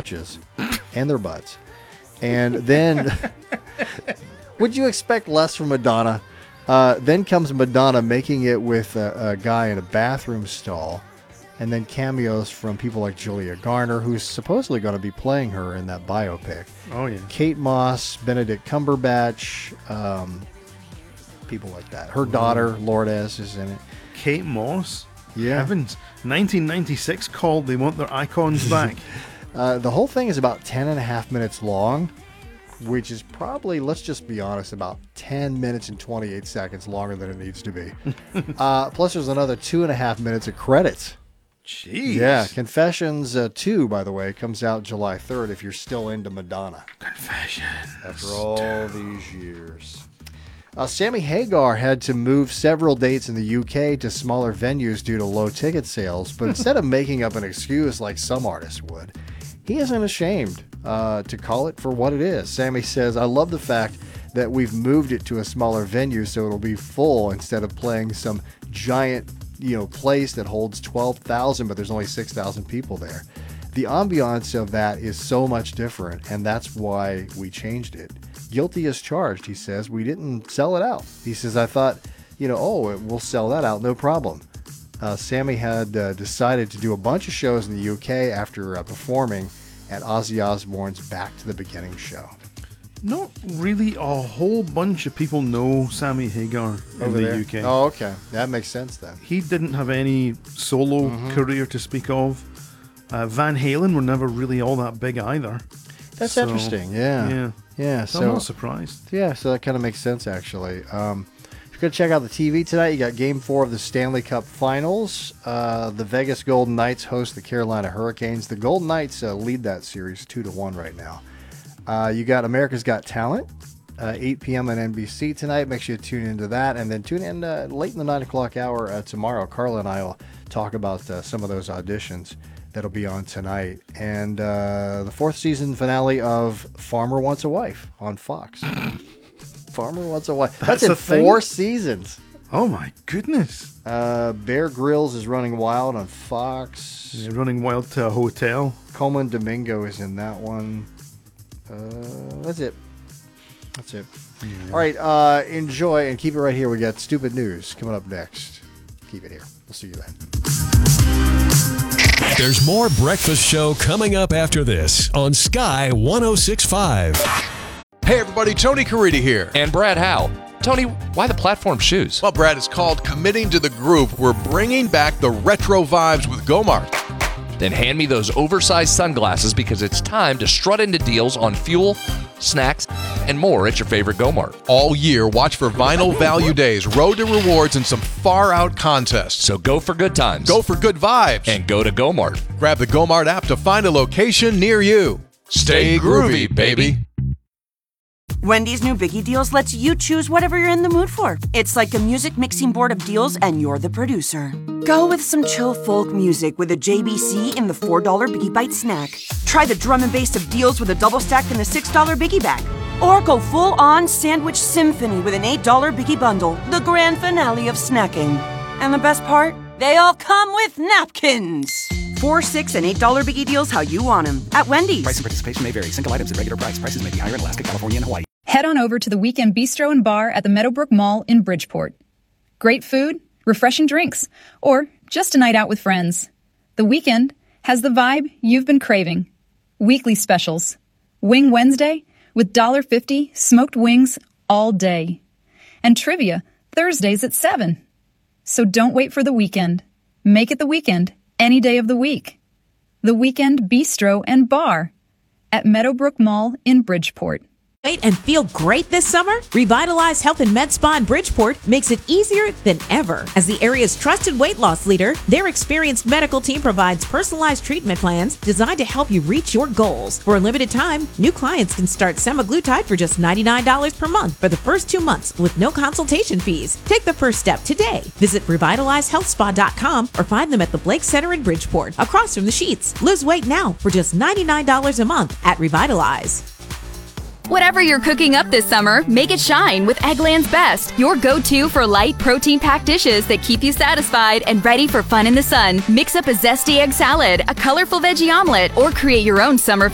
crotches and their butts. And then, would you expect less from Madonna? Then comes Madonna making it with a guy in a bathroom stall. And then cameos from people like Julia Garner, who's supposedly going to be playing her in that biopic. Oh, yeah. Kate Moss, Benedict Cumberbatch, people like that. Her daughter, Lourdes, is in it. Kate Moss? Yeah. Heavens. 1996 called They Want Their Icons Back. The whole thing is about 10.5 minutes long, which is probably, let's just be honest, about 10 minutes and 28 seconds longer than it needs to be. Plus, there's another 2.5 minutes of credits. Jeez. Yeah, Confessions 2, by the way, comes out July 3rd if you're still into Madonna. Confessions. After all these years. Sammy Hagar had to move several dates in the UK to smaller venues due to low ticket sales, but instead of making up an excuse like some artists would, he isn't ashamed to call it for what it is. Sammy says, I love the fact that we've moved it to a smaller venue so it'll be full instead of playing some giant place that holds 12,000, but there's only 6,000 people there. The ambiance of that is so much different, and that's why we changed it. Guilty as charged, he says. We didn't sell it out. He says, I thought, we'll sell that out, no problem. Sammy had decided to do a bunch of shows in the UK after performing at Ozzy Osbourne's Back to the Beginning show. Not really a whole bunch of people know Sammy Hagar in the UK. Oh, okay. That makes sense then. He didn't have any solo career to speak of. Van Halen were never really all that big either. That's interesting. Yeah. So I'm not surprised. Yeah, so that kind of makes sense, actually. If you're going to check out the TV tonight, you got Game 4 of the Stanley Cup Finals. The Vegas Golden Knights host the Carolina Hurricanes. The Golden Knights lead that series 2-1 right now. You got America's Got Talent, 8 p.m. on NBC tonight. Make sure you tune into that. And then tune in late in the 9 o'clock hour tomorrow. Carla and I will talk about some of those auditions that'll be on tonight. And the 4th season finale of Farmer Wants a Wife on Fox. Farmer Wants a Wife. That's in 4 seasons. Oh, my goodness. Bear Grylls is running wild on Fox. They're running wild to a hotel. Coleman Domingo is in that one. That's it. Yeah. All right, enjoy and keep it right here. We got Stupid News coming up next. Keep it here. We'll see you then. There's more Breakfast Show coming up after this on Sky 106.5. Hey everybody, Tony Carita here. And Brad Howe. Tony, why the platform shoes? Well, Brad, it's called Committing to the Groove. We're bringing back the retro vibes with Gomart. Then hand me those oversized sunglasses because it's time to strut into deals on fuel, snacks, and more at your favorite Gomart. All year, watch for Vinyl Value Days, Road to Rewards, and some far-out contests. So go for good times. Go for good vibes. And go to Gomart. Grab the Gomart app to find a location near you. Stay groovy, baby. Wendy's new Biggie Deals lets you choose whatever you're in the mood for. It's like a music mixing board of deals, and you're the producer. Go with some chill folk music with a JBC in the $4 Biggie Bite snack. Try the drum and bass of deals with a double stack in the $6 Biggie bag. Or go full-on sandwich symphony with an $8 Biggie bundle, the grand finale of snacking. And the best part? They all come with napkins. $4, $6, and $8 Biggie Deals how you want them at Wendy's. Price and participation may vary. Single items at regular price. Prices may be higher in Alaska, California, and Hawaii. Head on over to the Weekend Bistro and Bar at the Meadowbrook Mall in Bridgeport. Great food, refreshing drinks, or just a night out with friends. The Weekend has the vibe you've been craving. Weekly specials. Wing Wednesday with $1.50 smoked wings all day. And trivia Thursdays at 7. So don't wait for the weekend. Make it the weekend any day of the week. The Weekend Bistro and Bar at Meadowbrook Mall in Bridgeport. And feel great this summer? Revitalize Health and Med Spa in Bridgeport makes it easier than ever. As the area's trusted weight loss leader, their experienced medical team provides personalized treatment plans designed to help you reach your goals. For a limited time, new clients can start semaglutide for just $99 per month for the first 2 months with no consultation fees. Take the first step today. Visit revitalizehealthspa.com or find them at the Blake Center in Bridgeport, across from the Sheets. Lose weight now for just $99 a month at Revitalize. Whatever you're cooking up this summer, make it shine with Eggland's Best, your go-to for light, protein-packed dishes that keep you satisfied and ready for fun in the sun. Mix up a zesty egg salad, a colorful veggie omelet, or create your own summer